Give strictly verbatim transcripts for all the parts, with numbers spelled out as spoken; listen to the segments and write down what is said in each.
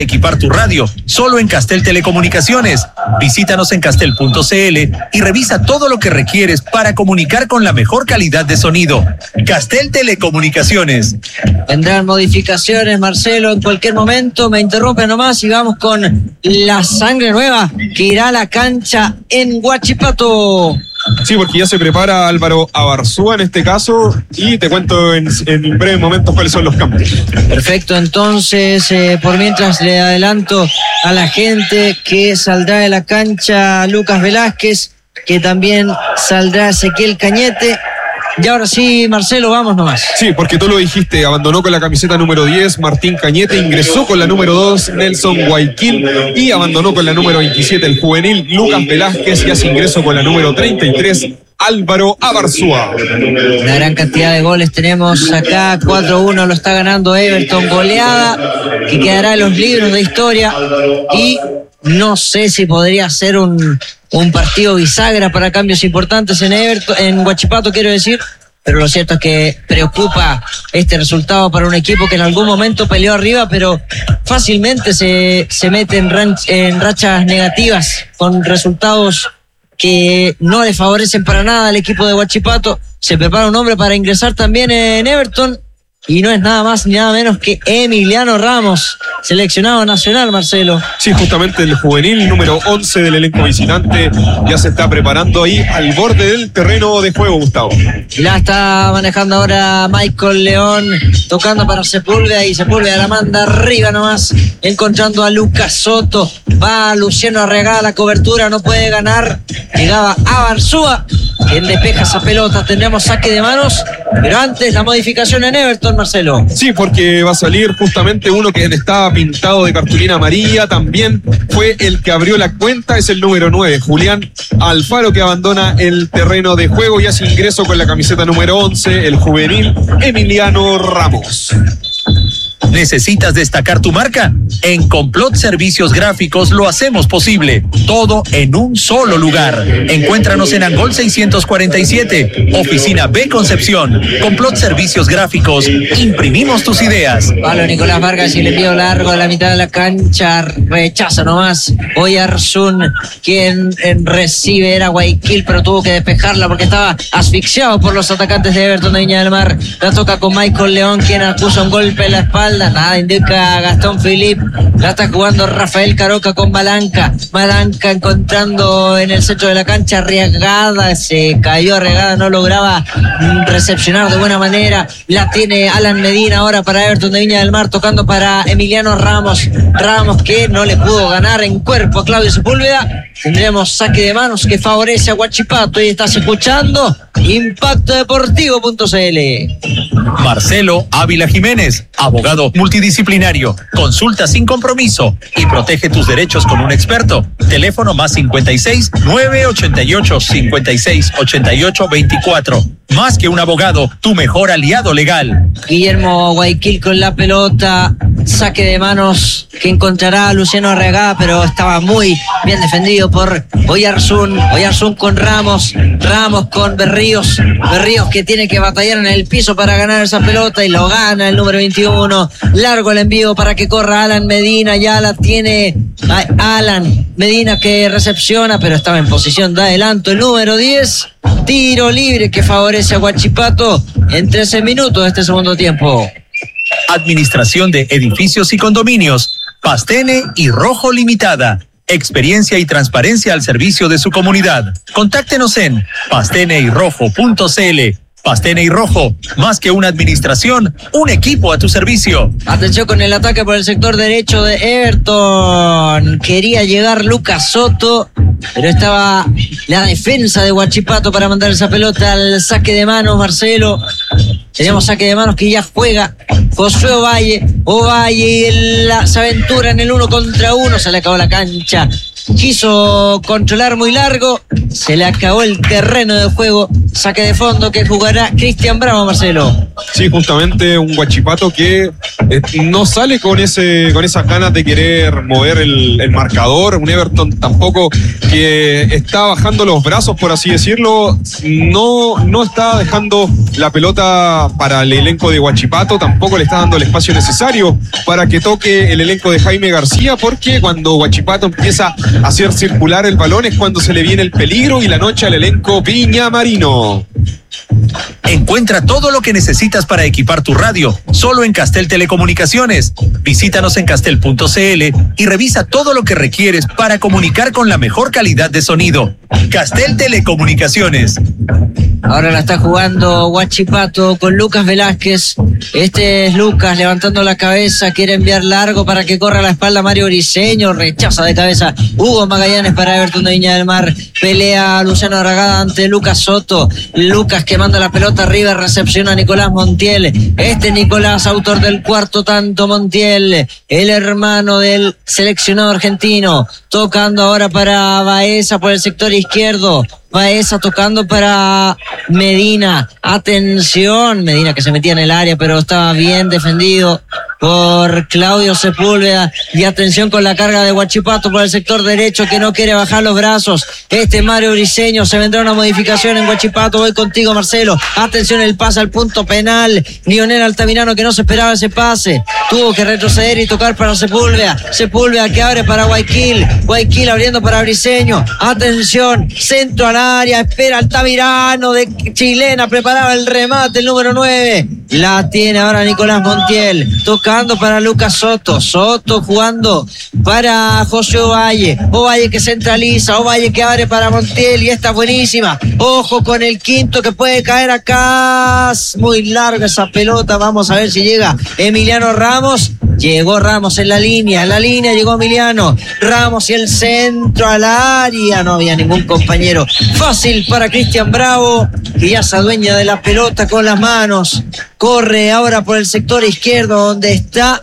Equipar tu radio, solo en Castel Telecomunicaciones. Visítanos en castel punto c l y revisa todo lo que requieres para comunicar con la mejor calidad de sonido. Castel Telecomunicaciones. Vendrán modificaciones, Marcelo, en cualquier momento. Me interrumpe nomás y vamos con la sangre nueva que irá a la cancha en Huachipato. Sí, porque ya se prepara Álvaro Abarzúa en este caso y te cuento en, en breves momentos cuáles son los cambios. Perfecto, entonces eh, por mientras le adelanto a la gente que saldrá de la cancha Lucas Velázquez, que también saldrá Ezequiel Cañete. Y ahora sí, Marcelo, vamos nomás. Sí, porque tú lo dijiste, abandonó con la camiseta número diez Martín Cañete, ingresó con la número dos Nelson Guayquil y abandonó con la número veintisiete el juvenil Lucas Velázquez y hace ingreso con la número treinta y tres Álvaro Abarzúa. Una gran cantidad de goles tenemos acá, cuatro a uno lo está ganando Everton, goleada que quedará en los libros de historia y no sé si podría ser un... un partido bisagra para cambios importantes en Everton, en Huachipato quiero decir, pero lo cierto es que preocupa este resultado para un equipo que en algún momento peleó arriba, pero fácilmente se, se mete en, ranch, en rachas negativas, con resultados que no le favorecen para nada al equipo de Huachipato. Se prepara un hombre para ingresar también en Everton, y no es nada más ni nada menos que Emiliano Ramos, seleccionado nacional, Marcelo. Sí, justamente el juvenil número once del elenco visitante ya se está preparando ahí al borde del terreno de juego, Gustavo. La está manejando ahora Michael León, tocando para Sepúlveda y Sepúlveda la manda arriba nomás, encontrando a Lucas Soto. Va Luciano Arreagada a la cobertura, no puede ganar. Llegaba Abarzúa, quien despeja esa pelota. Tendremos saque de manos, pero antes la modificación en Everton, Marcelo. Sí, porque va a salir justamente uno que estaba pintado de cartulina amarilla, también fue el que abrió la cuenta, es el número nueve, Julián Alfaro, que abandona el terreno de juego y hace ingreso con la camiseta número once, el juvenil Emiliano Ramos. ¿Necesitas destacar tu marca? En Complot Servicios Gráficos lo hacemos posible. Todo en un solo lugar. Encuéntranos en Angol seiscientos cuarenta y siete, Oficina B Concepción. Complot Servicios Gráficos. Imprimimos tus ideas. Palo Nicolás Vargas y le envío largo a la mitad de la cancha. Rechaza nomás Oyarzún, quien recibe era Guayquil, pero tuvo que despejarla porque estaba asfixiado por los atacantes de Everton de Viña del Mar. La toca con Michael León, quien acusa un golpe en la espalda. Nada indica Gastón Philip. La está jugando Rafael Caroca con Malanca. Malanca encontrando en el centro de la cancha Arriagada. Se cayó Arriagada, no lograba recepcionar de buena manera. La tiene Alan Medina ahora para Everton de Viña del Mar, tocando para Emiliano Ramos. Ramos que no le pudo ganar en cuerpo a Claudio Sepúlveda. Tendremos saque de manos que favorece a Huachipato. Y estás escuchando Impacto Deportivo punto c l. Marcelo Ávila Jiménez, abogado multidisciplinario. Consulta sin compromiso y protege tus derechos con un experto. Teléfono más cincuenta y seis, nueve ochenta y ocho, cincuenta y seis, ochenta y ocho, veinticuatro. Más que un abogado, tu mejor aliado legal. Guillermo Guayquil con la pelota. Saque de manos que encontrará a Luciano Arreagada, pero estaba muy bien defendido por Oyarzún. Oyarzún con Ramos. Ramos con Berríos. Berríos que tiene que batallar en el piso para ganar esa pelota y lo gana el número veintiuno. Largo el envío para que corra Alan Medina. Ya la tiene Alan Medina que recepciona, pero estaba en posición de adelanto. El número diez. Tiro libre que favorece a Huachipato en trece minutos de este segundo tiempo. Administración de Edificios y Condominios. Pastene y Rojo Limitada. Experiencia y transparencia al servicio de su comunidad. Contáctenos en pastene y rojo punto c l. Pastene y Rojo, más que una administración, un equipo a tu servicio. Atención con el ataque por el sector derecho de Everton. Quería llegar Lucas Soto, pero estaba la defensa de Huachipato para mandar esa pelota al saque de manos, Marcelo. Tenemos saque de manos que ya juega Josué Ovalle. Ovalle la, se aventura en el uno contra uno. Se le acabó la cancha. quiso controlar muy largo, se le acabó el terreno de juego, saque de fondo que jugará Cristian Bravo, Marcelo. Sí, justamente un Huachipato que eh, no sale con ese con esas ganas de querer mover el, el marcador, un Everton tampoco que está bajando los brazos, por así decirlo, no, no está dejando la pelota para el elenco de Huachipato, tampoco le está dando el espacio necesario para que toque el elenco de Jaime García, porque cuando Huachipato empieza a hacer circular el balón es cuando se le viene el peligro y la noche al elenco Viñamarino. Encuentra todo lo que necesitas para equipar tu radio, solo en Castel Telecomunicaciones. Visítanos en castel punto c l y revisa todo lo que requieres para comunicar con la mejor calidad de sonido. Castel Telecomunicaciones. Ahora la está jugando Huachipato con Lucas Velázquez. Este es Lucas levantando la cabeza, quiere enviar largo para que corra a la espalda Mario Briseño, rechaza de cabeza Hugo Magallanes para Everton de Viña del Mar. Pelea Luciano Aragada ante Lucas Soto. Lucas que manda la pelota arriba, recepciona a Nicolás Montiel. Este Nicolás, autor del cuarto tanto, Montiel, el hermano del seleccionado argentino, tocando ahora para Baeza por el sector izquierdo. Baeza tocando para Medina. Atención, Medina que se metía en el área, pero estaba bien defendido por Claudio Sepúlveda. Y atención con la carga de Huachipato por el sector derecho, que no quiere bajar los brazos. Este Mario Briseño, se vendrá una modificación en Huachipato. Voy contigo, Marcelo. Atención, el pase al punto penal. Lionel Altamirano, que no se esperaba ese pase, tuvo que retroceder y tocar para Sepúlveda. Sepúlveda que abre para Guayaquil. Guayaquil abriendo para Briseño. Atención, centro al área, espera Altamirano de chilena, preparaba el remate, el número nueve. La tiene ahora Nicolás Montiel, tocando para Lucas Soto. Soto jugando para José Ovalle. Ovalle que centraliza, Ovalle que abre para Montiel y esta buenísima. Ojo con el quinto que puede caer acá. Muy larga esa pelota, vamos a ver si llega Emiliano Ramos. Llegó Ramos en la línea, en la línea llegó Emiliano Ramos y el centro al área, no había ningún compañero. Fácil para Cristian Bravo, que ya se adueña de la pelota con las manos. Corre ahora por el sector izquierdo donde está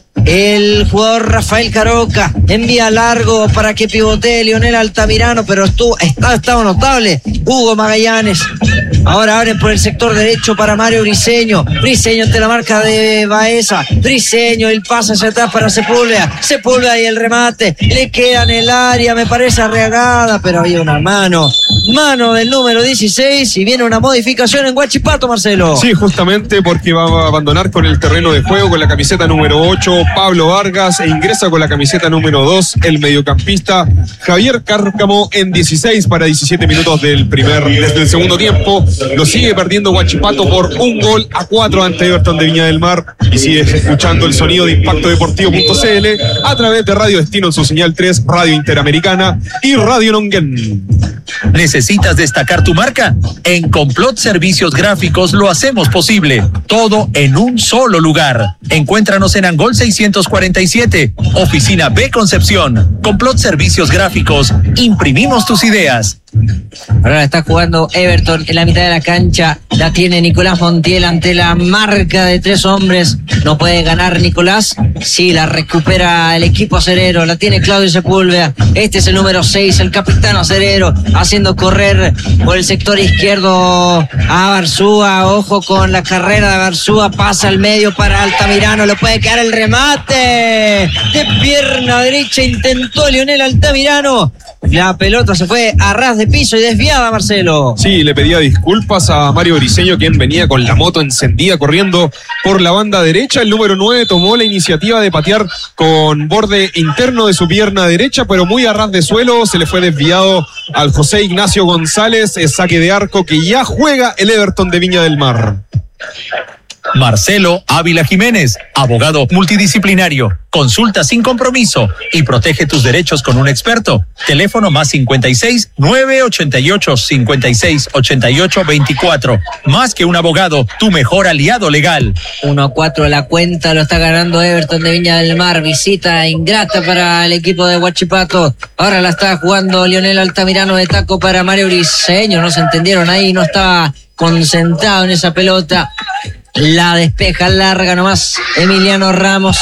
el jugador Rafael Caroca. Envía largo para que pivotee Lionel Altamirano, pero estuvo, está, estaba notable Hugo Magallanes. Ahora abren por el sector derecho para Mario Briseño. Briseño ante la marca de Baeza. Briseño, el pase hacia atrás para Sepúlveda. Sepúlveda y el remate. Le queda en el área, me parece Arreagada, pero había una mano. Mano del número dieciséis y viene una modificación en Huachipato, Marcelo. Sí, justamente porque va a abandonar con el terreno de juego con la camiseta número ocho Pablo Vargas e ingresa con la camiseta número dos el mediocampista Javier Cárcamo en dieciséis para diecisiete minutos del primer, desde el segundo tiempo. Lo sigue perdiendo Huachipato por un gol a cuatro ante Everton de Viña del Mar y sigues escuchando el sonido de impacto deportivo punto c l a través de Radio Destino en su señal tres, Radio Interamericana y Radio Nonguén. ¿Necesitas destacar tu marca? En Complot Servicios Gráficos lo hacemos posible. Todo en un solo lugar. Encuéntranos en Angol seiscientos cuarenta y siete, Oficina B Concepción. Complot Servicios Gráficos. Imprimimos tus ideas. Ahora está jugando Everton en la mitad de la cancha. La tiene Nicolás Montiel ante la marca de tres hombres. No puede ganar Nicolás. Sí, la recupera el equipo acerero. La tiene Claudio Sepúlveda. Este es el número seis, el capitán acerero, haciendo correr por el sector izquierdo a Barzúa. Ojo con la carrera de Barzúa. Pasa al medio para Altamirano. Le puede quedar el remate. De pierna derecha intentó Lionel Altamirano. La pelota se fue a ras de piso y desviada, Marcelo. Sí, le pedía disculpas a Mario Briseño, quien venía con la moto encendida corriendo por la banda derecha. El número nueve tomó la iniciativa de patear con borde interno de su pierna derecha, pero muy a ras de suelo. Se le fue desviado al José Ignacio González, el saque de arco que ya juega el Everton de Viña del Mar. Marcelo Ávila Jiménez, abogado multidisciplinario. Consulta sin compromiso y protege tus derechos con un experto. Teléfono más cincuenta y seis, nueve ochenta y ocho, cincuenta y seis, ochenta y ocho, veinticuatro. Más que un abogado, tu mejor aliado legal. uno a cuatro la cuenta, lo está ganando Everton de Viña del Mar. Visita ingrata para el equipo de Huachipato. Ahora la está jugando Lionel Altamirano de taco para Mario Briseño. No se entendieron ahí, no estaba concentrado en esa pelota. La despeja larga nomás Emiliano Ramos.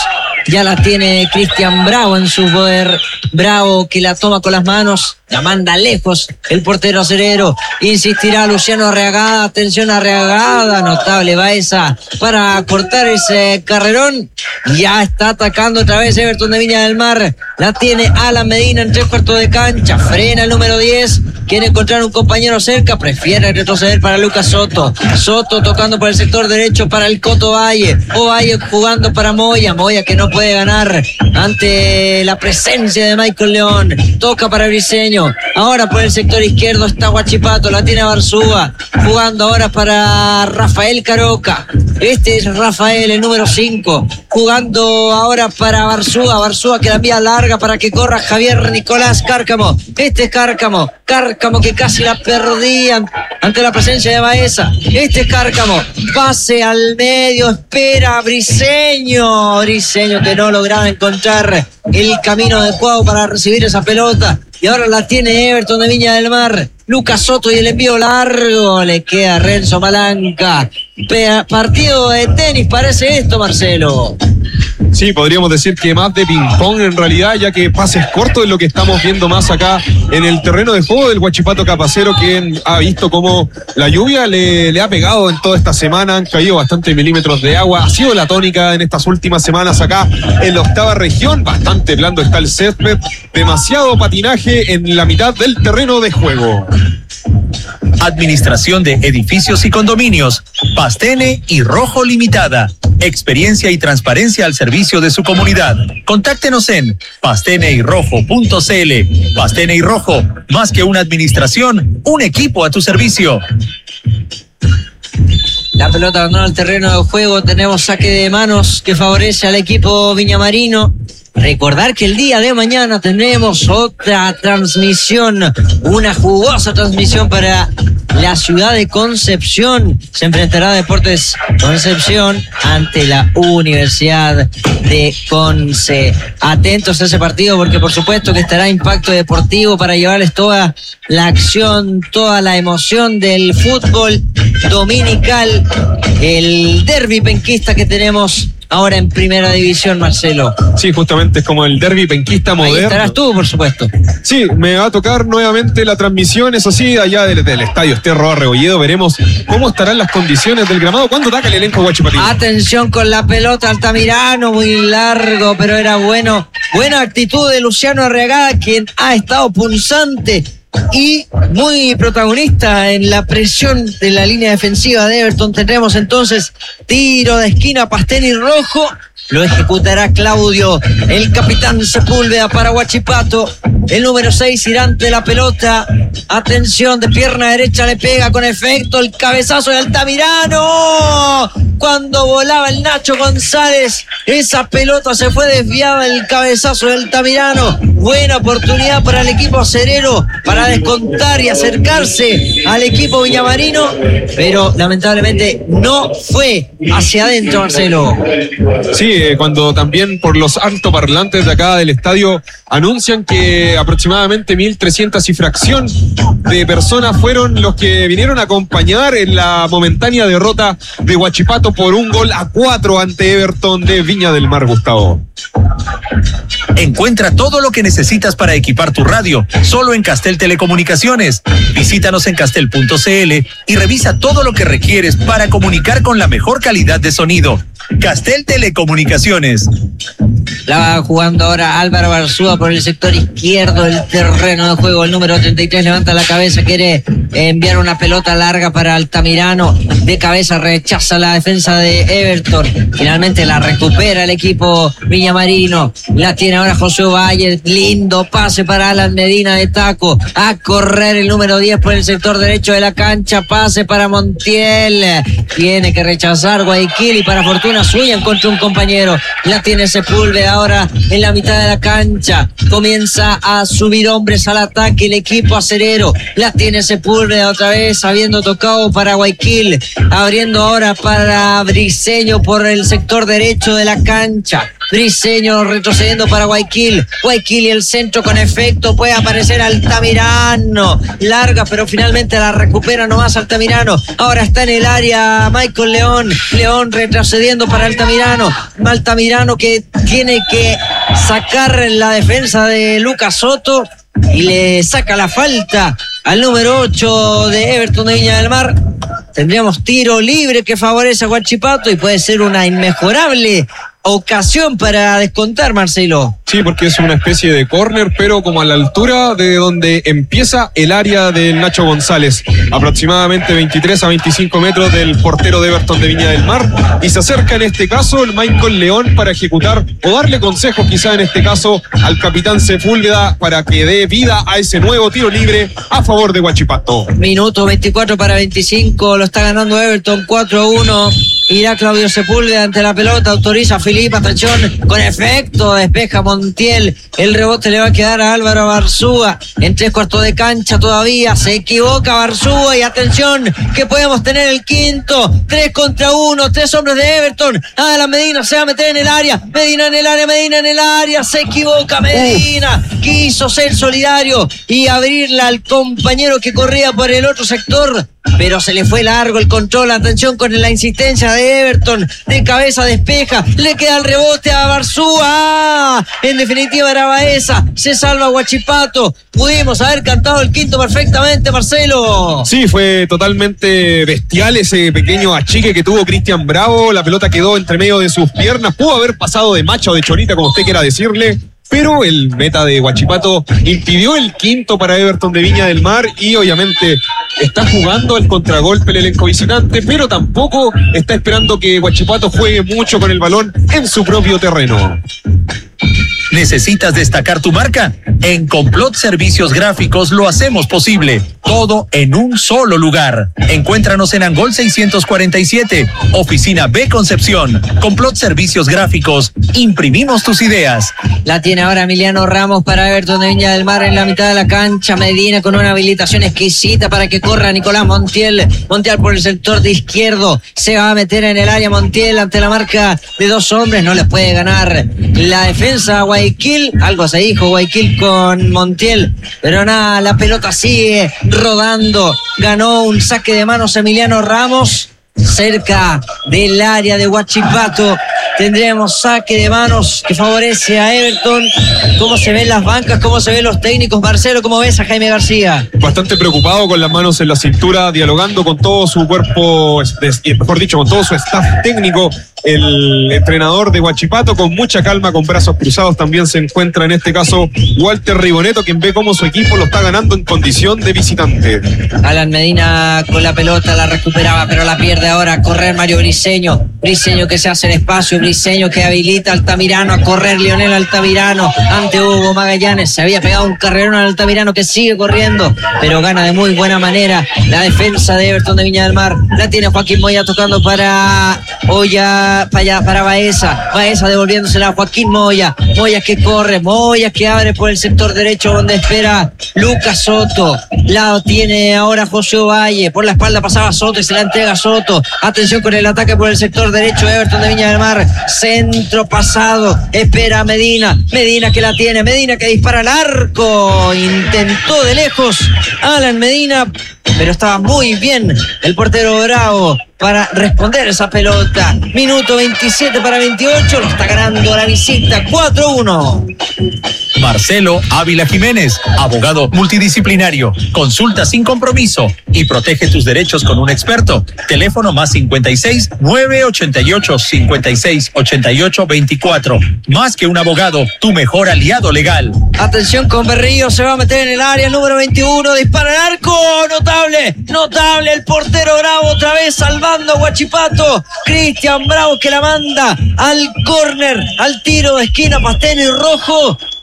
Ya la tiene Cristian Bravo en su poder. Bravo que la toma con las manos, la manda lejos el portero acerero. Insistirá Luciano Arriagada. Atención Arriagada, notable Baeza para cortar ese carrerón. Ya está atacando otra vez Everton de Viña del Mar. La tiene Alan Medina en tres cuartos de cancha. Frena el número diez. Quiere encontrar un compañero cerca. Prefiere retroceder para Lucas Soto. Soto tocando por el sector derecho para el Coto Valle. Ovalle jugando para Moya. Moya que no puede ganar ante la presencia de Michael León. Toca para Briseño. Ahora por el sector izquierdo está Huachipato. La tiene Barzúa. Jugando ahora para Rafael Caroca. Este es Rafael, el número cinco. Jugando ahora para Barzúa. Barzúa que la envía larga para que corra Javier Nicolás Cárcamo. Este es Cárcamo. Cárcamo que casi la perdían ante la presencia de Baeza. Este es Cárcamo. Pase al medio. Espera Briseño. Briseño que no lograba encontrar el camino adecuado para recibir esa pelota. Y ahora la tiene Everton de Viña del Mar. Lucas Soto y el envío largo. Le queda a Renzo Malanca. Partido de tenis parece esto, Marcelo. Sí, podríamos decir que más de ping-pong en realidad, ya que pases cortos es lo que estamos viendo más acá en el terreno de juego del Huachipato Capacero, quien ha visto cómo la lluvia le, le ha pegado en toda esta semana. Han caído bastantes milímetros de agua. Ha sido la tónica en estas últimas semanas acá en la octava región. Bastante blando está el césped. Demasiado patinaje en la mitad del terreno de juego. Administración de Edificios y Condominios, Pastene y Rojo Limitada. Experiencia y transparencia al servicio de su comunidad. Contáctenos en pastene y rojo punto c l. Pastene y Rojo, más que una administración, un equipo a tu servicio. La pelota abandona el terreno de juego. Tenemos saque de manos que favorece al equipo viñamarino. Recordar que el día de mañana tendremos otra transmisión, una jugosa transmisión para la ciudad de Concepción. Se enfrentará Deportes Concepción ante la Universidad de Conce. Atentos a ese partido porque por supuesto que estará Impacto Deportivo para llevarles toda la acción, toda la emoción del fútbol dominical, el derbi penquista que tenemos ahora en Primera División, Marcelo. Sí, justamente es como el derbi penquista moderno. Ahí estarás tú, por supuesto. Sí, me va a tocar nuevamente la transmisión, eso sí, allá del, del estadio Esterro Arrebolledo. Veremos cómo estarán las condiciones del gramado. ¿Cuándo ataca el elenco Huachipatino? Atención con la pelota, Altamirano, muy largo, pero era bueno. Buena actitud de Luciano Arriagada, quien ha estado punzante y muy protagonista en la presión de la línea defensiva de Everton. Tendremos entonces tiro de esquina, Pastene y Rojo. Lo ejecutará Claudio, el capitán Sepúlveda para Huachipato. El número seis irá ante la pelota. Atención, de pierna derecha le pega con efecto el cabezazo de Altamirano. Cuando volaba el Nacho González, esa pelota se fue desviada, el cabezazo de Altamirano. Buena oportunidad para el equipo acerero para descontar y acercarse al equipo viñamarino, pero lamentablemente no fue hacia adentro, Marcelo. Sí, eh, cuando también por los altoparlantes de acá del estadio anuncian que aproximadamente mil trescientas y fracción de personas fueron los que vinieron a acompañar en la momentánea derrota de Huachipato por un gol a cuatro ante Everton de Viña del Mar, Gustavo. Encuentra todo lo que necesitas para equipar tu radio, solo en Castel Telecomunicaciones. Visítanos en castel punto c l y revisa todo lo que requieres para comunicar con la mejor calidad de sonido. Castel Telecomunicaciones. La va jugando ahora Álvaro Barzúa por el sector izquierdo del terreno de juego. El número treinta y tres levanta la cabeza, quiere enviar una pelota larga para Altamirano. De cabeza rechaza la defensa de Everton. Finalmente la recupera el equipo viñamarino. La tiene ahora José Valle. Lindo pase para Alan Medina de taco. A correr el número diez por el sector derecho de la cancha. Pase para Montiel. Tiene que rechazar Guayaquil y para fortuna suya encontró un compañero. La tiene Sepúlveda ahora en la mitad de la cancha. Comienza a subir hombres al ataque el equipo acerero. La tiene Sepúlveda otra vez, habiendo tocado para Guayaquil. Abriendo ahora para Briseño por el sector derecho de la cancha. Briseño retrocediendo para Guayaquil. Guayaquil y el centro con efecto. Puede aparecer Altamirano. Larga, pero finalmente la recupera nomás Altamirano. Ahora está en el área Michael León. León retrocediendo para Altamirano. Altamirano que tiene que sacar la defensa de Lucas Soto y le saca la falta al número ocho de Everton de Viña del Mar. Tendríamos tiro libre que favorece a Huachipato y puede ser una inmejorable ocasión para descontar, Marcelo. Sí, porque es una especie de córner, pero como a la altura de donde empieza el área del Nacho González, aproximadamente veintitrés a veinticinco metros del portero de Everton de Viña del Mar, y se acerca en este caso el Michael León para ejecutar o darle consejos quizá en este caso al capitán Sepúlveda para que dé vida a ese nuevo tiro libre a favor de Huachipato. Minuto veinticuatro para veinticinco, lo está ganando Everton cuatro a uno. Irá Claudio Sepúlveda ante la pelota, autoriza a Filipe, atención, con efecto, despeja Montiel, el rebote le va a quedar a Álvaro Barzúa, en tres cuartos de cancha todavía, se equivoca Barzúa y atención, que podemos tener el quinto, tres contra uno, tres hombres de Everton, Alan Medina se va a meter en el área, Medina en el área, Medina en el área, se equivoca Medina, quiso ser solidario y abrirla al compañero que corría por el otro sector, pero se le fue largo el control, atención con la insistencia de Everton, de cabeza despeja, le queda el rebote a Barzúa, en definitiva era Baeza, se salva Huachipato, pudimos haber cantado el quinto perfectamente, Marcelo. Sí, fue totalmente bestial ese pequeño achique que tuvo Cristian Bravo, la pelota quedó entre medio de sus piernas, pudo haber pasado de macha o de chorita, como usted quiera decirle, pero el meta de Huachipato impidió el quinto para Everton de Viña del Mar y obviamente está jugando el contragolpe el elenco visitante, pero tampoco está esperando que Huachipato juegue mucho con el balón en su propio terreno. ¿Necesitas destacar tu marca? En Complot Servicios Gráficos lo hacemos posible. Todo en un solo lugar. Encuéntranos en Angol seiscientos cuarenta y siete, Oficina B Concepción. Complot Servicios Gráficos. Imprimimos tus ideas. La tiene ahora Emiliano Ramos para Everton de Viña del Mar en la mitad de la cancha. Medina con una habilitación exquisita para que corra Nicolás Montiel. Montiel por el sector de izquierdo. Se va a meter en el área Montiel ante la marca de dos hombres. No le puede ganar la defensa a Guayaquil. Algo se dijo Guayaquil con Montiel. Pero nada, la pelota sigue rodando. Ganó un saque de manos Emiliano Ramos. Cerca del área de Huachipato tendremos saque de manos que favorece a Everton. ¿Cómo se ven las bancas? ¿Cómo se ven los técnicos? Marcelo, ¿cómo ves a Jaime García? Bastante preocupado, con las manos en la cintura, dialogando con todo su cuerpo, mejor dicho, con todo su staff técnico. El entrenador de Huachipato, con mucha calma, con brazos cruzados, también se encuentra en este caso Walter Riboneto, quien ve cómo su equipo lo está ganando en condición de visitante. Alan Medina con la pelota, la recuperaba, pero la pierde ahora a correr Mario Briseño. Briseño que se hace el espacio, Briseño que habilita a Altamirano a correr, Leonel Altamirano ante Hugo Magallanes. Se había pegado un carrerón al Altamirano que sigue corriendo, pero gana de muy buena manera la defensa de Everton de Viña del Mar. La tiene Joaquín Moya tocando para Oya, para allá, para Baeza. Baeza devolviéndosela a Joaquín Moya. Moya que corre, Moya que abre por el sector derecho donde espera Lucas Soto. La tiene ahora José Ovalle. Por la espalda pasaba Soto y se la entrega a Soto. Atención con el ataque por el sector derecho de Everton de Viña del Mar. Centro pasado. Espera Medina. Medina que la tiene. Medina que dispara al arco. Intentó de lejos Alan Medina, pero estaba muy bien el portero Bravo para responder esa pelota. Minuto veintisiete para veintiocho. Lo está ganando la visita cuatro a uno. Marcelo Ávila Jiménez, abogado multidisciplinario. Consulta sin compromiso y protege tus derechos con un experto. Teléfono más cincuenta y seis, nueve ochenta y ocho, cincuenta y seis, ochenta y ocho, veinticuatro. Más que un abogado, tu mejor aliado legal. Atención con Berrío, se va a meter en el área, número veintiuno, dispara al arco. Notable, notable el portero Bravo otra vez salvando a Huachipato. Cristian Bravo que la manda al córner, al tiro de esquina, Pastene y Rojo.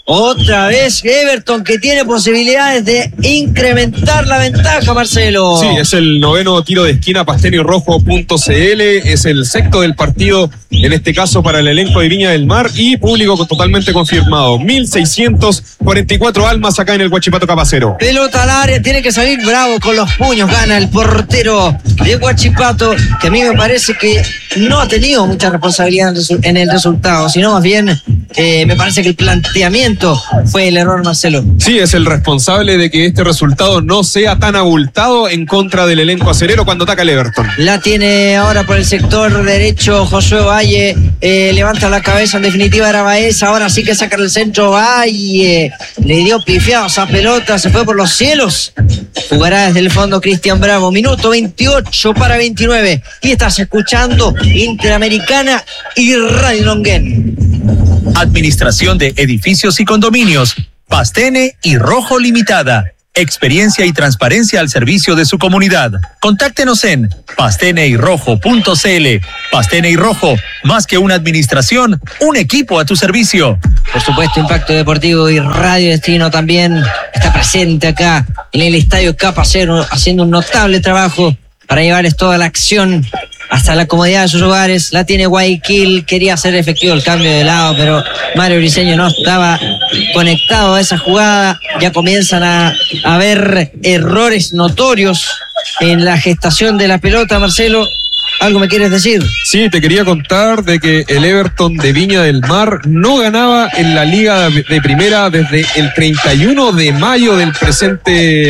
Otra vez Everton, que tiene posibilidades de incrementar la ventaja, Marcelo. Sí, es el noveno tiro de esquina, pastene y rojo punto c l, es el sexto del partido, en este caso para el elenco de Viña del Mar, y público totalmente confirmado. mil seiscientos cuarenta y cuatro almas acá en el Huachipato Capacero. Pelota al área, tiene que salir bravo con los puños, gana el portero de Huachipato, que a mí me parece que no ha tenido mucha responsabilidad en el resultado, sino más bien eh, me parece que el planteamiento fue el error, Marcelo. Sí, es el responsable de que este resultado no sea tan abultado en contra del elenco acerero cuando ataca el Everton. La tiene ahora por el sector derecho Josué Valle, eh, levanta la cabeza, en definitiva era Baeza, ahora sí que saca el centro Valle, le dio pifiado esa pelota, se fue por los cielos. Jugará desde el fondo Cristian Bravo, minuto veintiocho para veintinueve, y estás escuchando Interamericana y Radio Longuén. Administración de Edificios y Condominios, Pastene y Rojo Limitada. Experiencia y transparencia al servicio de su comunidad. Contáctenos en pastene y rojo punto c l. Pastene y Rojo, más que una administración, un equipo a tu servicio. Por supuesto, Impacto Deportivo y Radio Destino también está presente acá en el Estadio Capacero, haciendo un notable trabajo para llevarles toda la acción hasta la comodidad de sus hogares. La tiene Guayaquil, quería hacer efectivo el cambio de lado, pero Mario Briceño no estaba conectado a esa jugada. Ya comienzan a haber errores notorios en la gestación de la pelota, Marcelo. ¿Algo me quieres decir? Sí, te quería contar de que el Everton de Viña del Mar no ganaba en la Liga de Primera desde el treinta y uno de mayo del presente,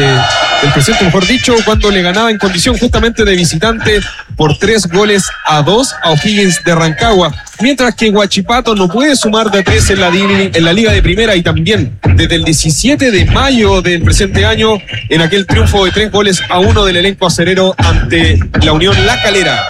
del presente, mejor dicho, cuando le ganaba en condición justamente de visitante por tres goles a dos a O'Higgins de Rancagua. Mientras que Huachipato no puede sumar de tres en la, en la Liga de Primera, y también desde el diecisiete de mayo del presente año en aquel triunfo de tres goles a uno del elenco acerero ante la Unión La Calera.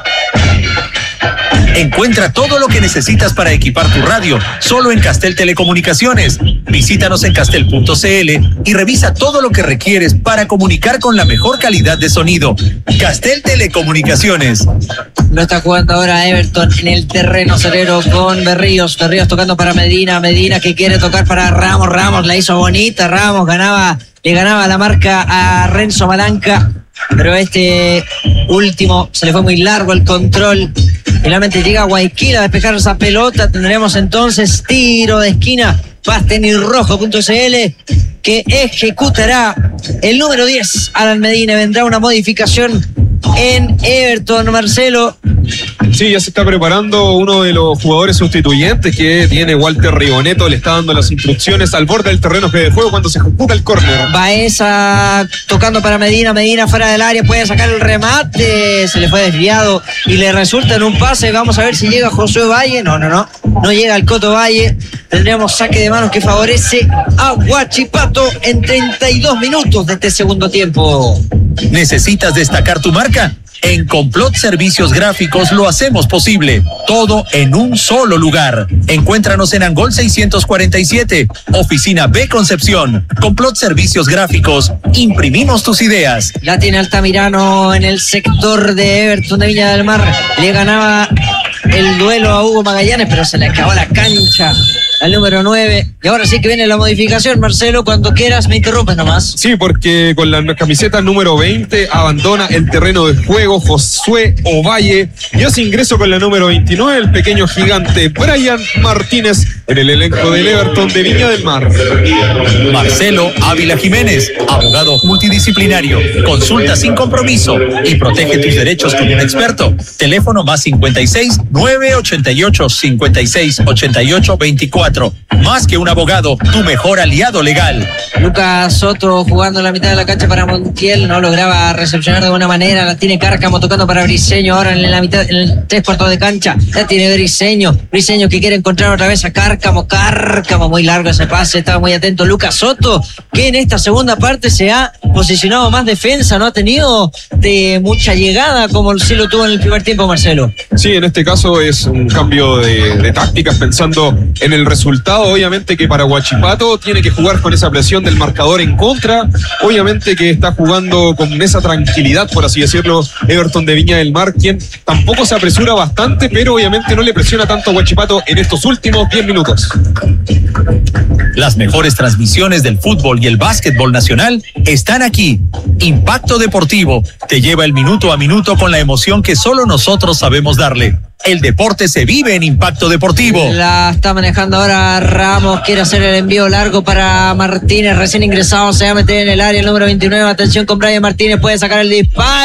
Encuentra todo lo que necesitas para equipar tu radio solo en Castel Telecomunicaciones. Visítanos en castel punto c l y revisa todo lo que requieres para comunicar con la mejor calidad de sonido. Castel Telecomunicaciones. Lo está jugando ahora Everton en el terreno acerero con Berríos. Berríos tocando para Medina. Medina que quiere tocar para Ramos. Ramos la hizo bonita. Ramos ganaba, le ganaba la marca a Renzo Malanca, pero este último se le fue muy largo el control. Finalmente llega Guayaquil a despejar esa pelota. Tendremos entonces tiro de esquina, pastene y rojo punto c l, que ejecutará el número diez, Alan Medina. Vendrá una modificación en Everton, Marcelo. Sí, ya se está preparando uno de los jugadores sustituyentes que tiene Walter Rigoneto, le está dando las instrucciones al borde del terreno de juego cuando se ejecuta el córner. Baeza tocando para Medina, Medina fuera del área, puede sacar el remate, se le fue desviado y le resulta en un pase. Vamos a ver si llega Josué Valle. No, no, no, no llega el Coto Valle. Tendremos saque de manos que favorece a Huachipato en treinta y dos minutos de este segundo tiempo. ¿Necesitas destacar tu marca? En Complot Servicios Gráficos lo hacemos posible, todo en un solo lugar. Encuéntranos en Angol seiscientos cuarenta y siete, Oficina B Concepción. Complot Servicios Gráficos, imprimimos tus ideas. La tiene Altamirano en el sector de Everton de Viña del Mar. Le ganaba el duelo a Hugo Magallanes, pero se le acabó la cancha al número nueve. Y ahora sí que viene la modificación, Marcelo. Cuando quieras me interrumpes nomás. Sí, porque con la camiseta número veinte abandona el terreno de juego Josué Ovalle y hace ingreso con la número veintinueve el pequeño gigante Brian Martínez en el elenco del Everton de Viña del Mar. Marcelo Ávila Jiménez, abogado multidisciplinario. Consulta sin compromiso y protege tus derechos con un experto. Teléfono más cincuenta y seis, nueve ochenta y ocho, cincuenta y seis, ochenta y ocho, veinticuatro. Más que un abogado, tu mejor aliado legal. Lucas Soto jugando en la mitad de la cancha para Montiel, no lograba recepcionar de buena manera. La tiene Cárcamo tocando para Briceño, ahora en la mitad, en el tres cuartos de cancha. La tiene Briceño, Briceño que quiere encontrar otra vez a Cárcamo. Cárcamo, muy largo ese pase, estaba muy atento Lucas Soto, que en esta segunda parte se ha posicionado más defensa, no ha tenido de mucha llegada como sí lo tuvo en el primer tiempo, Marcelo. Sí, en este caso es un cambio de, de tácticas pensando en el resultado. Obviamente que para Huachipato tiene que jugar con esa presión del marcador en contra. Obviamente que está jugando con esa tranquilidad, por así decirlo, Everton de Viña del Mar, quien tampoco se apresura bastante, pero obviamente no le presiona tanto a Huachipato en estos últimos diez minutos. Las mejores transmisiones del fútbol y el básquetbol nacional están aquí. Impacto Deportivo te lleva el minuto a minuto con la emoción que solo nosotros sabemos darle. El deporte se vive en Impacto Deportivo. La está manejando ahora Ramos, quiere hacer el envío largo para Martínez, recién ingresado, se va a meter en el área el número veintinueve, atención con Brian Martínez, puede sacar el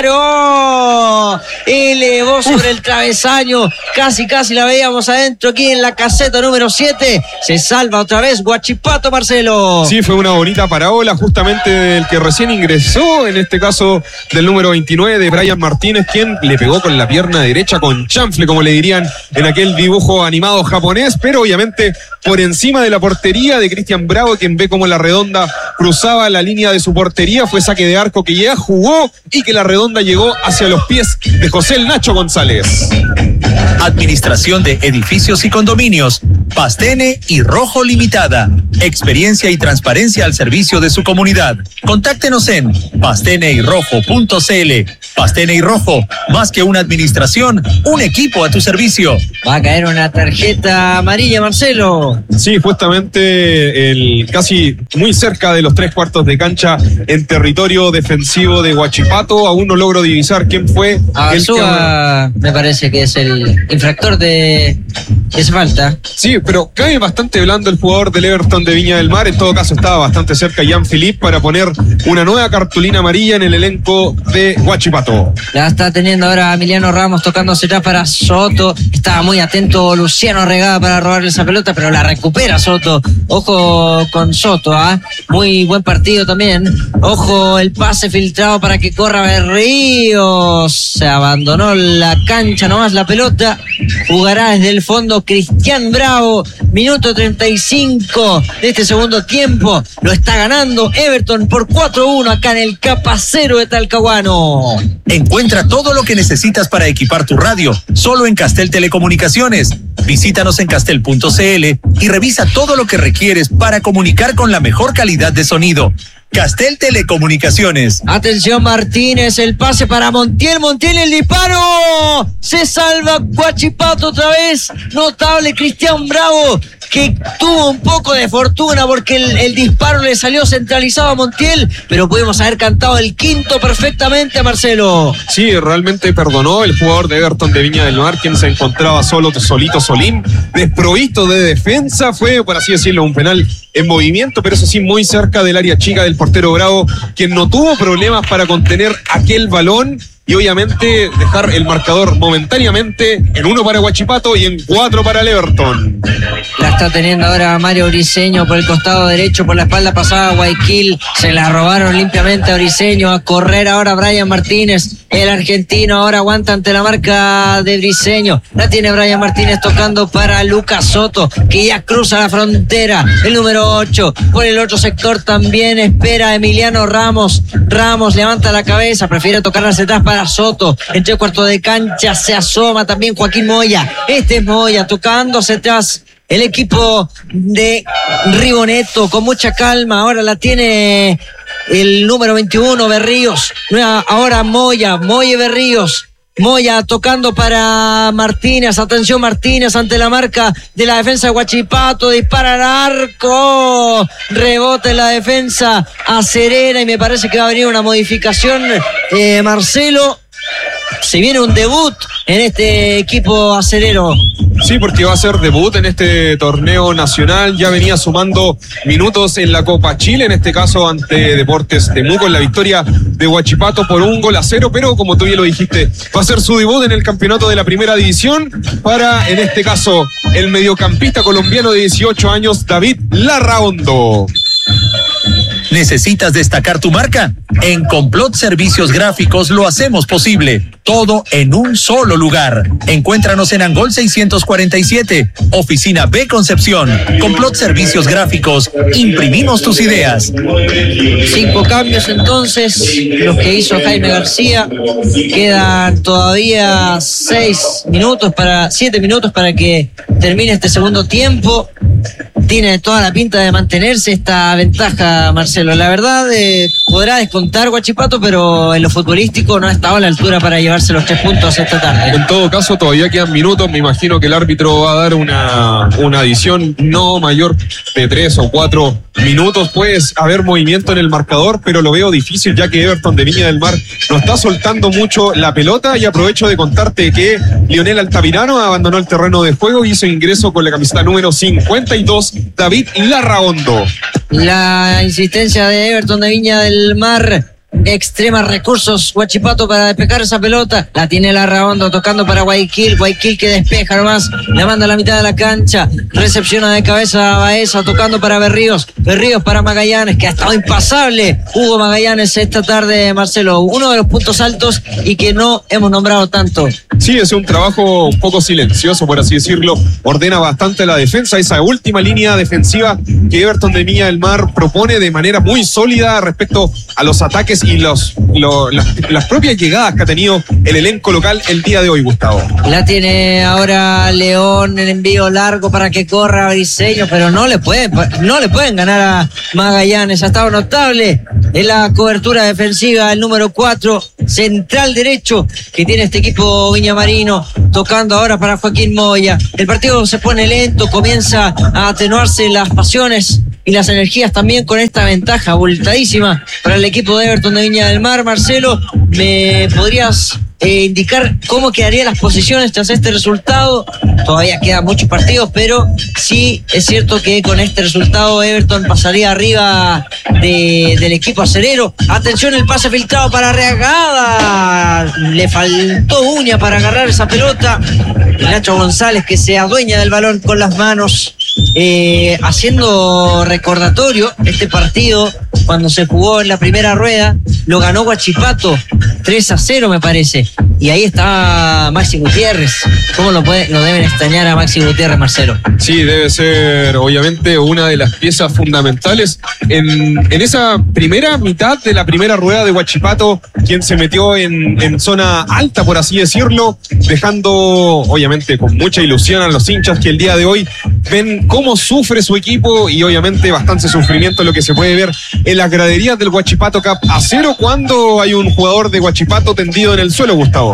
disparo, elevó sobre el travesaño, casi casi la veíamos adentro aquí en la caseta número siete, se salva otra vez Huachipato, Marcelo. Sí, fue una bonita parábola justamente del que recién ingresó, en este caso del número veintinueve de Brian Martínez, quien le pegó con la pierna derecha con chanfle, como le dirían en aquel dibujo animado japonés, pero obviamente por encima de la portería de Cristian Bravo, quien ve como la redonda cruzaba la línea de su portería, fue saque de arco que ya jugó y que la redonda llegó hacia los pies de José el Nacho González. Administración de Edificios y Condominios, Pastene y Rojo Limitada. Experiencia y transparencia al servicio de su comunidad. Contáctenos en pastene y rojo punto c l. Pastene y Rojo, más que una administración, un equipo a tu servicio. Va a caer una tarjeta amarilla, Marcelo. Sí, justamente el casi muy cerca de los tres cuartos de cancha en territorio defensivo de Huachipato. Aún no logro divisar quién fue Arzúa, el que... me parece que es el infractor de esa falta. Sí, pero cae bastante blando el jugador del Everton de Viña del Mar. En todo caso estaba bastante cerca Jean-Philippe para poner una nueva cartulina amarilla en el elenco de Huachipato. La está teniendo ahora Emiliano Ramos tocándose atrás para Soto. Estaba muy atento Luciano Regada para robarle esa pelota, pero la recupera Soto. Ojo con Soto, ¿ah? ¿eh? Muy buen partido también. Ojo el pase filtrado para que corra Berríos. Se abandonó la cancha nomás la pelota. Jugará desde el fondo Cristian Bravo. Minuto treinta y cinco de este segundo tiempo. Lo está ganando Everton por cuatro a uno acá en el Capacero de Talcahuano. Encuentra todo lo que necesitas para equipar tu radio, solo en Castel Telecomunicaciones. Visítanos en castel punto c l y revisa todo lo que requieres para comunicar con la mejor calidad de sonido. Castel Telecomunicaciones. Atención Martínez, el pase para Montiel, Montiel el disparo, se salva Huachipato otra vez, notable Cristian Bravo, que tuvo un poco de fortuna porque el, el disparo le salió centralizado a Montiel, pero pudimos haber cantado el quinto perfectamente, Marcelo. Sí, realmente perdonó el jugador de Everton de Viña del Mar, quien se encontraba solo, solito, solín, desprovisto de defensa, fue, por así decirlo, un penal en movimiento, pero eso sí, muy cerca del área chica del portero Bravo, quien no tuvo problemas para contener aquel balón y obviamente dejar el marcador momentáneamente en uno para Huachipato y en cuatro para el Everton. La está teniendo ahora Mario Briseño por el costado derecho, por la espalda pasada Guayaquil, se la robaron limpiamente a Briseño, a correr ahora Brian Martínez, el argentino ahora aguanta ante la marca de Briseño, la tiene Brian Martínez tocando para Lucas Soto, que ya cruza la frontera, el número ocho, por el otro sector también espera Emiliano Ramos, Ramos levanta la cabeza, prefiere tocar hacia atrás para Soto, entre el cuarto de cancha se asoma también Joaquín Moya, este es Moya tocándose atrás el equipo de Riboneto con mucha calma, ahora la tiene el número veintiuno Berríos, ahora Moya, Moya y Berríos, Moya tocando para Martínez, atención Martínez ante la marca de la defensa de Huachipato, dispara al arco, rebote en la defensa acerera y me parece que va a venir una modificación, eh, Marcelo, se viene un debut en este equipo acerero. Sí, porque va a ser debut en este torneo nacional, ya venía sumando minutos en la Copa Chile, en este caso ante Deportes Temuco, en la victoria de Huachipato por un gol a cero, pero como tú bien lo dijiste, va a ser su debut en el campeonato de la primera división para, en este caso, el mediocampista colombiano de dieciocho años, David Larraondo. ¿Necesitas destacar tu marca? En Complot Servicios Gráficos lo hacemos posible. Todo en un solo lugar. Encuéntranos en Angol seiscientos cuarenta y siete, Oficina B Concepción. Complot Servicios Gráficos. Imprimimos tus ideas. Cinco cambios entonces, los que hizo Jaime García. Quedan todavía seis minutos para, siete minutos para que termine este segundo tiempo. Tiene toda la pinta de mantenerse esta ventaja, Marcelo. La verdad, eh, podrá descontar Huachipato, pero en lo futbolístico no ha estado a la altura para llevarse los tres puntos esta tarde. En todo caso, todavía quedan minutos. Me imagino que el árbitro va a dar una, una adición no mayor de tres o cuatro minutos. Puede haber movimiento en el marcador, pero lo veo difícil, ya que Everton de Viña del Mar no está soltando mucho la pelota. Y aprovecho de contarte que Lionel Altamirano abandonó el terreno de juego y hizo ingreso con la camiseta número cincuenta y dos, David Larraondo. La insistencia de Everton de Viña del Mar. Extrema recursos Huachipato para despejar esa pelota. La tiene Larraondo tocando para Guayaquil. Guayaquil que despeja nomás. La manda a la mitad de la cancha. Recepciona de cabeza a Baeza tocando para Berríos. Berríos para Magallanes, que ha estado impasable. Hugo Magallanes esta tarde, Marcelo. Uno de los puntos altos y que no hemos nombrado tanto. Sí, es un trabajo un poco silencioso, por así decirlo. Ordena bastante la defensa. Esa última línea defensiva que Everton de Viña del Mar propone de manera muy sólida respecto a los ataques y los, lo, las, las propias llegadas que ha tenido el elenco local el día de hoy, Gustavo. La tiene ahora León, el envío largo para que corra Briseño, pero no le pueden, no le pueden ganar a Magallanes. Ha estado notable en la cobertura defensiva el número cuatro, central derecho, que tiene este equipo viñamarino, tocando ahora para Joaquín Moya. El partido se pone lento, comienza a atenuarse las pasiones y las energías también con esta ventaja abultadísima para el equipo de Everton de Viña del Mar. Marcelo, ¿me podrías eh, indicar cómo quedarían las posiciones tras este resultado? Todavía quedan muchos partidos, pero sí es cierto que con este resultado Everton pasaría arriba de, del equipo acerero. Atención, el pase filtrado para Reagada. Le faltó uña para agarrar esa pelota. Nacho González, que se adueña del balón con las manos. Eh, haciendo recordatorio, este partido cuando se jugó en la primera rueda lo ganó Huachipato tres a cero, me parece, y ahí está Maxi Gutiérrez. ¿Cómo lo, puede, lo deben extrañar a Maxi Gutiérrez, Marcelo? Sí, debe ser obviamente una de las piezas fundamentales en, en esa primera mitad de la primera rueda de Huachipato, quien se metió en, en zona alta, por así decirlo, dejando obviamente con mucha ilusión a los hinchas que el día de hoy ven cómo sufre su equipo, y obviamente bastante sufrimiento lo que se puede ver en las graderías del Huachipato Cup a cero cuando hay un jugador de Huachipato tendido en el suelo, Gustavo.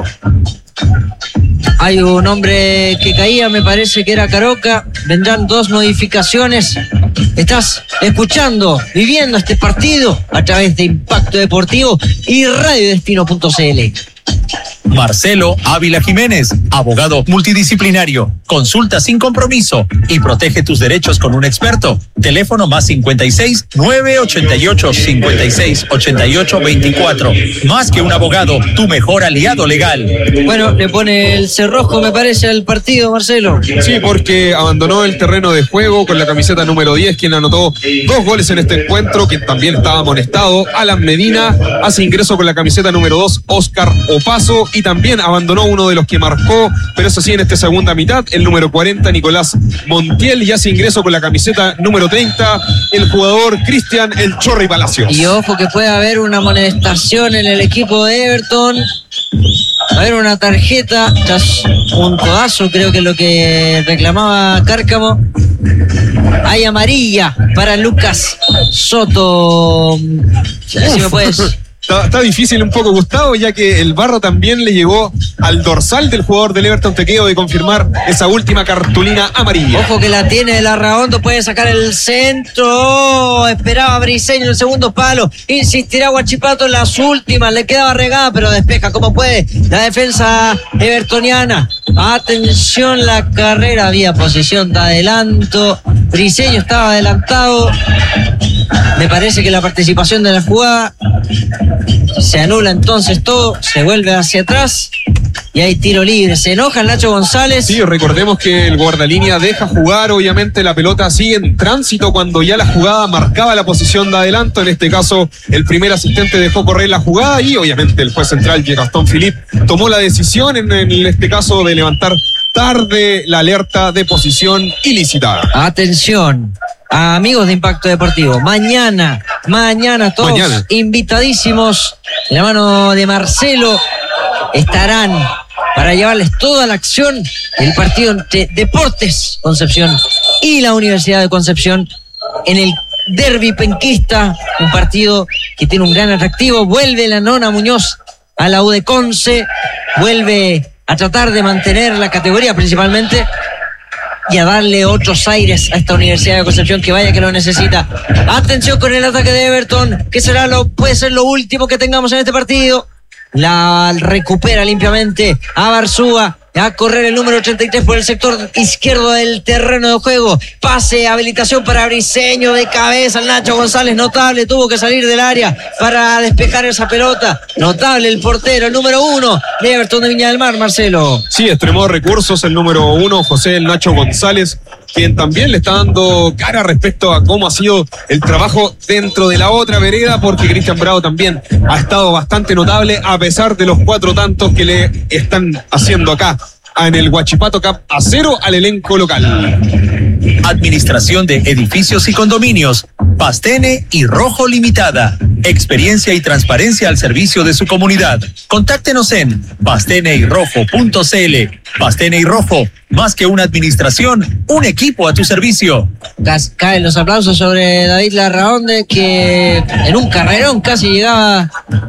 Hay un hombre que caía, me parece que era Caroca. Vendrán dos modificaciones. Estás escuchando, viviendo este partido a través de Impacto Deportivo y radio destino punto c l. Marcelo Ávila Jiménez, abogado multidisciplinario. Consulta sin compromiso y protege tus derechos con un experto. Teléfono más cincuenta y seis, nueve ochenta y ocho, cincuenta y seis, ochenta y ocho, veinticuatro. Más que un abogado, tu mejor aliado legal. Bueno, le pone el cerrojo, me parece, al partido, Marcelo. Sí, porque abandonó el terreno de juego con la camiseta número diez, quien anotó dos goles en este encuentro, quien también estaba amonestado. Alan Medina hace ingreso con la camiseta número dos, Oscar Opaso, y también abandonó uno de los que marcó, pero eso sí, en esta segunda mitad, el número cuarenta, Nicolás Montiel, y hace ingreso con la camiseta número treinta, el jugador Cristian El Chorri Palacios. Y ojo que puede haber una amonestación en el equipo de Everton. A ver, una tarjeta tras un codazo, creo que es lo que reclamaba Cárcamo. Hay amarilla para Lucas Soto. Si me puedes... Está, está difícil un poco, Gustavo, ya que el barro también le llegó al dorsal del jugador del Everton. Te quedo de confirmar esa última cartulina amarilla. Ojo que la tiene Larraondo, puede sacar el centro. Oh, esperaba Briseño el segundo palo. Insistirá Huachipato en las últimas. Le quedaba regada, pero despeja como puede la defensa evertoniana. Atención, la carrera, había posición de adelanto. Briseño estaba adelantado. Me parece que la participación de la jugada se anula entonces todo, se vuelve hacia atrás y hay tiro libre. Se enoja el Nacho González. Sí, recordemos que el guardalínea deja jugar, obviamente la pelota sigue en tránsito cuando ya la jugada marcaba la posición de adelanto. En este caso, el primer asistente dejó correr la jugada y obviamente el juez central, Gastón Philippe, tomó la decisión en, en este caso de levantar tarde la alerta de posición ilícita. Atención, amigos de Impacto Deportivo, mañana, mañana todos mañana. invitadísimos de la mano de Marcelo estarán para llevarles toda la acción del partido entre Deportes Concepción y la Universidad de Concepción en el derbi penquista, un partido que tiene un gran atractivo. Vuelve la Nona Muñoz a la U de Conce, vuelve a tratar de mantener la categoría principalmente y a darle otros aires a esta Universidad de Concepción, que vaya que lo necesita. Atención con el ataque de Everton, que será lo, puede ser lo último que tengamos en este partido. La recupera limpiamente a Barzúa. A correr el número ochenta y tres por el sector izquierdo del terreno de juego. Pase, habilitación para Briseño de cabeza. El Nacho González, notable, tuvo que salir del área para despejar esa pelota. Notable el portero, el número uno de Everton de Viña del Mar, Marcelo. Sí, extremó recursos el número uno, José el Nacho González, quien también le está dando cara respecto a cómo ha sido el trabajo dentro de la otra vereda, porque Cristian Bravo también ha estado bastante notable a pesar de los cuatro tantos que le están haciendo acá en el Huachipato Cup a cero al elenco local. Administración de Edificios y Condominios, Pastene y Rojo Limitada. Experiencia y transparencia al servicio de su comunidad. Contáctenos en pastene y rojo punto c l. Pastene y Rojo, más que una administración, un equipo a tu servicio. Caen los aplausos sobre David Larraonde, que en un carrerón casi llegaba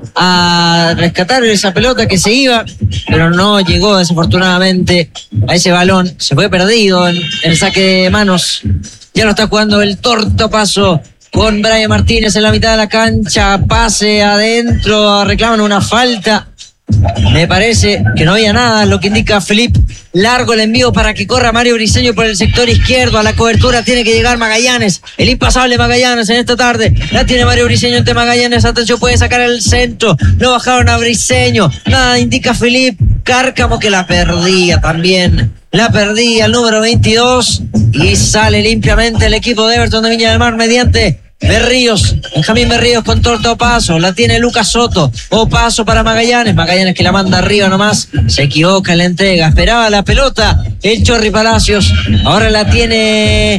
a rescatar esa pelota que se iba, pero no llegó desafortunadamente a ese balón. Se fue perdido en, en el saque de manos. Ya lo está jugando el Tortopaso con Brian Martínez en la mitad de la cancha. Pase adentro, reclaman una falta. Me parece que no había nada, lo que indica Felipe. Largo el envío para que corra Mario Briseño por el sector izquierdo. A la cobertura tiene que llegar Magallanes, el impasable Magallanes en esta tarde. La tiene Mario Briseño entre Magallanes. Atención, puede sacar el centro. No bajaron a Briseño. Nada indica Felipe. Cárcamo, que la perdía también. La perdía el número veintidós. Y sale limpiamente el equipo de Everton de Viña del Mar mediante Berríos, Benjamín Berríos con Tortopaso. La tiene Lucas Soto. Opaso para Magallanes. Magallanes que la manda arriba nomás. Se equivoca en la entrega. Esperaba la pelota el Chorri Palacios. Ahora la tiene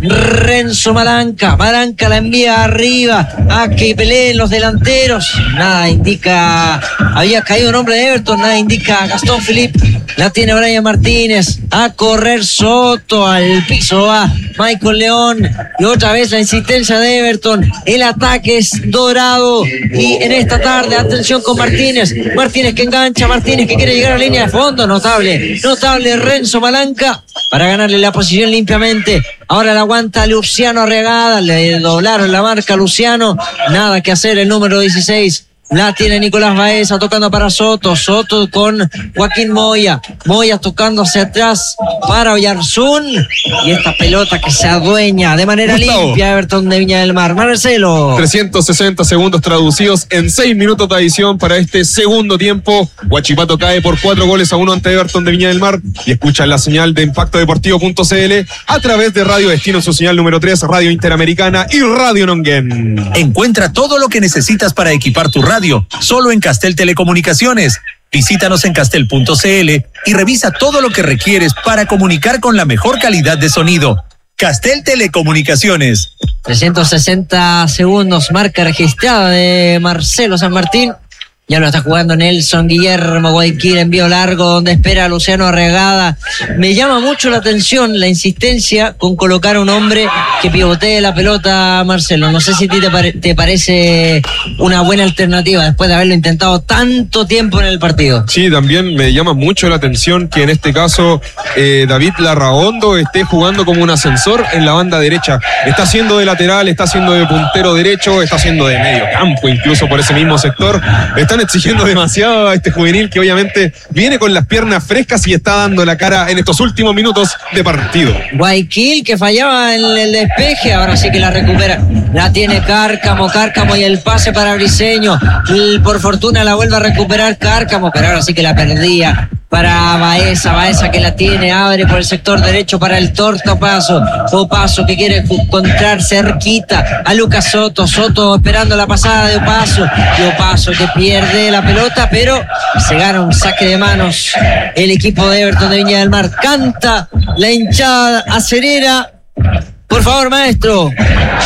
Renzo Malanca. Malanca la envía arriba a que peleen los delanteros. Nada indica. Había caído un hombre de Everton. Nada indica Gastón Philippe. La tiene Brian Martínez. A correr Soto. Al piso va Michael León. Y otra vez la insistencia de Everton. El ataque es dorado. Y en esta tarde, atención con Martínez. Martínez que engancha. Martínez que quiere llegar a la línea de fondo. Notable. Notable Renzo Malanca para ganarle la posición limpiamente. Ahora la aguanta Luciano Arriagada. Le doblaron la marca a Luciano. Nada que hacer el número dieciséis. La tiene Nicolás Baeza tocando para Soto. Soto con Joaquín Moya. Moya tocando hacia atrás para Oyarzún. Y esta pelota que se adueña de manera Gustavo. limpia Everton de Viña del Mar. Marcelo. trescientos sesenta segundos traducidos en seis minutos de adición para este segundo tiempo. Huachipato cae por cuatro goles a uno ante Everton de Viña del Mar. Y escuchan la señal de impacto deportivo punto c l a través de Radio Destino, su señal número tres, Radio Interamericana y Radio Nonguén. Encuentra todo lo que necesitas para equipar tu radio solo en Castel Telecomunicaciones. Visítanos en castel punto c l y revisa todo lo que requieres para comunicar con la mejor calidad de sonido. Castel Telecomunicaciones. trescientos sesenta segundos, marca registrada de Marcelo San Martín. Ya lo está jugando Nelson Guillermo Guayquil, envío largo donde espera a Luciano Arriagada. Me llama mucho la atención la insistencia con colocar a un hombre que pivotee la pelota, Marcelo. No sé si a ti te, pare- te parece una buena alternativa después de haberlo intentado tanto tiempo en el partido. Sí, también me llama mucho la atención que en este caso eh, David Larraondo esté jugando como un ascensor en la banda derecha. Está haciendo de lateral, está haciendo de puntero derecho, está haciendo de medio campo incluso por ese mismo sector. Está Están exigiendo demasiado a este juvenil que obviamente viene con las piernas frescas y está dando la cara en estos últimos minutos de partido. Guayquil que fallaba en el despeje, ahora sí que la recupera. La tiene Cárcamo, Cárcamo y el pase para Briseño. Y por fortuna la vuelve a recuperar Cárcamo, pero ahora sí que la perdía para Baeza, Baeza que la tiene, abre por el sector derecho para el Torto Opaso, Opaso que quiere encontrar cerquita a Lucas Soto, Soto esperando la pasada de Opaso, y Opaso que pierde la pelota, pero se gana un saque de manos el equipo de Everton de Viña del Mar. Canta la hinchada acerera. Por favor, maestro.